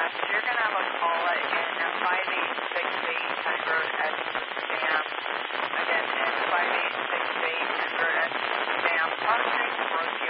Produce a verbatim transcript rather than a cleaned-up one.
So you're going to have a call in five eight six eight Edgar at spam. Again, in five eight six eight Edgar at spam. Processing for